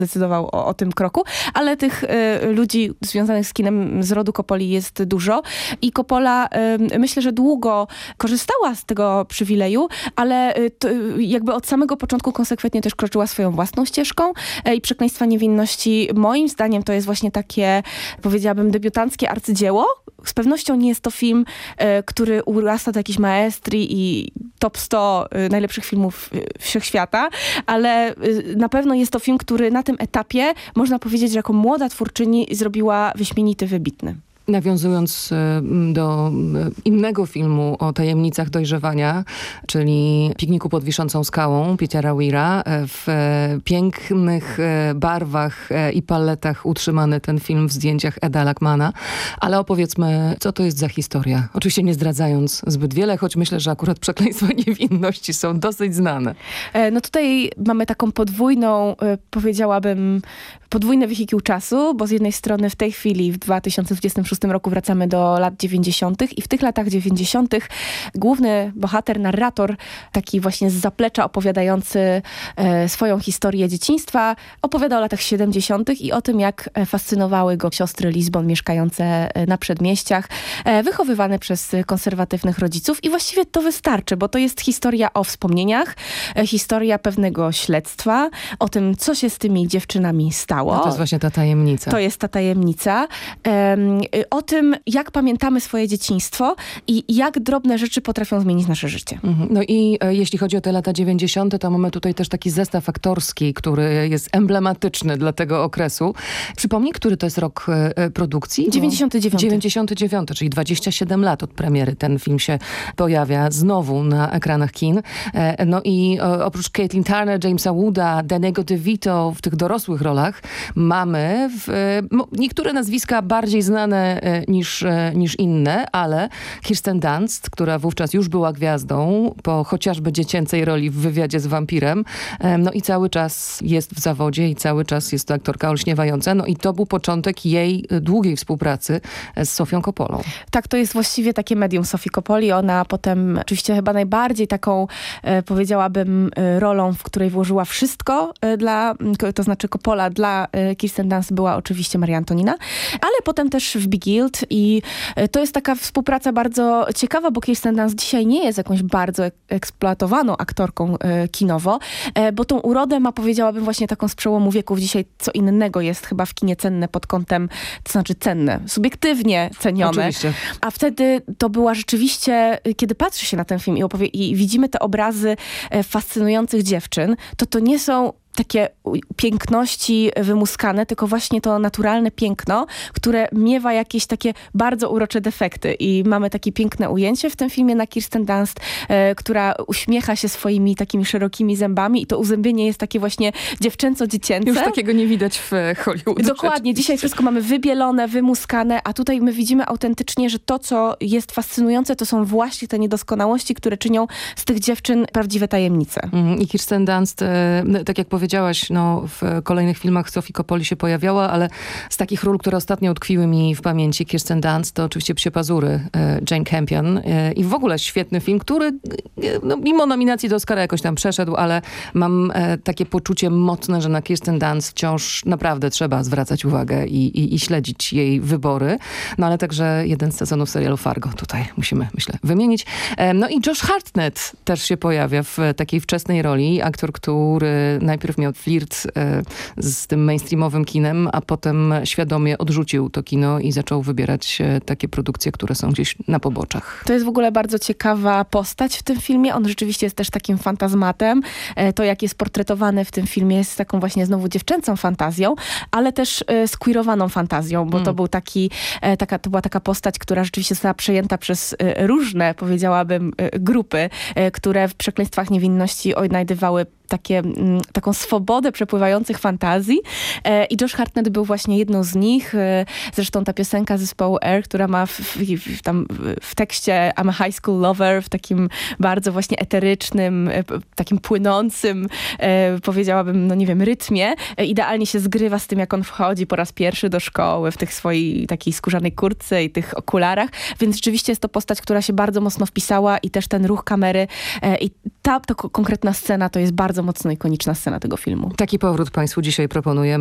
decydował o tym kroku, ale tych ludzi związanych z kinem z rodu Coppoli jest dużo i Coppola myślę, że długo korzystała z tego przywileju, ale jakby od samego początku konsekwentnie też kroczyła swoją własną ścieżką i Przekleństwa niewinności moim zdaniem to jest właśnie takie, powiedziałabym, debiutanckie arcydzieło. Z pewnością nie jest to film, który urasta do jakiejś maestrii i top 100 najlepszych filmów wszechświata, ale na pewno jest to film, który na tym etapie można powiedzieć, że jako młoda twórczyni zrobiła wyśmienity, wybitny. Nawiązując do innego filmu o tajemnicach dojrzewania, czyli Pikniku pod wiszącą skałą Petera Weira, w pięknych barwach i paletach utrzymany ten film w zdjęciach Eda Lachmana. Ale opowiedzmy, co to jest za historia. Oczywiście nie zdradzając zbyt wiele, choć myślę, że akurat Przekleństwa niewinności są dosyć znane. No tutaj mamy taką podwójną, powiedziałabym, podwójne wehikuł czasu, bo z jednej strony w tej chwili, w 2026 roku wracamy do lat 90. i w tych latach 90. główny bohater, narrator, taki właśnie z zaplecza opowiadający swoją historię dzieciństwa, opowiada o latach 70. i o tym, jak fascynowały go siostry Lisbon mieszkające na przedmieściach, wychowywane przez konserwatywnych rodziców i właściwie to wystarczy, bo to jest historia o wspomnieniach, historia pewnego śledztwa, o tym, co się z tymi dziewczynami stało. No to jest właśnie ta tajemnica. To jest ta tajemnica. O tym, jak pamiętamy swoje dzieciństwo i jak drobne rzeczy potrafią zmienić nasze życie. No i jeśli chodzi o te lata 90., to mamy tutaj też taki zestaw aktorski, który jest emblematyczny dla tego okresu. Przypomnij, który to jest rok produkcji? 99. 99, czyli 27 lat od premiery ten film się pojawia znowu na ekranach kin. No i oprócz Caitlin Turner, Jamesa Wooda, Danny'ego DeVito w tych dorosłych rolach mamy niektóre nazwiska bardziej znane niż inne, ale Kirsten Dunst, która wówczas już była gwiazdą po chociażby dziecięcej roli w Wywiadzie z wampirem. No i cały czas jest w zawodzie i cały czas jest to aktorka olśniewająca. No i to był początek jej długiej współpracy z Sofią Coppolą. Tak, to jest właściwie takie medium Sofii Coppoli. Ona potem oczywiście chyba najbardziej taką, powiedziałabym, rolą, w której włożyła wszystko to znaczy Coppola dla Kirsten Dunst była oczywiście Maria Antonina, ale potem też w Be Guilt i to jest taka współpraca bardzo ciekawa, bo Kirsten Dunst dzisiaj nie jest jakąś bardzo eksploatowaną aktorką kinowo, bo tą urodę ma, powiedziałabym, właśnie taką z przełomu wieków. Dzisiaj co innego jest chyba w kinie cenne pod kątem, to znaczy cenne, subiektywnie cenione. Oczywiście. A wtedy to była rzeczywiście, kiedy patrzy się na ten film i widzimy te obrazy fascynujących dziewczyn, to nie są takie piękności wymuskane, tylko właśnie to naturalne piękno, które miewa jakieś takie bardzo urocze defekty. I mamy takie piękne ujęcie w tym filmie na Kirsten Dunst, która uśmiecha się swoimi takimi szerokimi zębami i to uzębienie jest takie właśnie dziewczęco-dziecięce. Już takiego nie widać w Hollywood. Dokładnie. Dzisiaj wszystko mamy wybielone, wymuskane, a tutaj my widzimy autentycznie, że to, co jest fascynujące, to są właśnie te niedoskonałości, które czynią z tych dziewczyn prawdziwe tajemnice. I Kirsten Dunst, tak jak powiedziałaś, no, w kolejnych filmach Sofii Coppoli się pojawiała, ale z takich ról, które ostatnio utkwiły mi w pamięci Kirsten Dunst, to oczywiście Psie pazury Jane Campion i w ogóle świetny film, który no, mimo nominacji do Oscara jakoś tam przeszedł, ale mam takie poczucie mocne, że na Kirsten Dunst wciąż naprawdę trzeba zwracać uwagę i śledzić jej wybory. No ale także jeden z sezonów serialu Fargo tutaj musimy, myślę, wymienić. No i Josh Hartnett też się pojawia w takiej wczesnej roli. Aktor, który najpierw miał flirt z tym mainstreamowym kinem, a potem świadomie odrzucił to kino i zaczął wybierać takie produkcje, które są gdzieś na poboczach. To jest w ogóle bardzo ciekawa postać w tym filmie. On rzeczywiście jest też takim fantazmatem. To, jak jest portretowany w tym filmie, jest taką właśnie znowu dziewczęcą fantazją, ale też squeerowaną fantazją, bo to była taka postać, która rzeczywiście została przejęta przez różne, powiedziałabym, grupy, które w Przekleństwach niewinności odnajdywały taką swobodę przepływających fantazji i Josh Hartnett był właśnie jedną z nich. Zresztą ta piosenka zespołu Air, która ma w tekście I'm a high school lover, w takim bardzo właśnie eterycznym, takim płynącym, powiedziałabym, no nie wiem, rytmie, idealnie się zgrywa z tym, jak on wchodzi po raz pierwszy do szkoły w tych swojej takiej skórzanej kurtce i tych okularach, więc rzeczywiście jest to postać, która się bardzo mocno wpisała i też ten ruch kamery i ta konkretna scena to jest bardzo bardzo mocno ikoniczna scena tego filmu. Taki powrót Państwu dzisiaj proponujemy.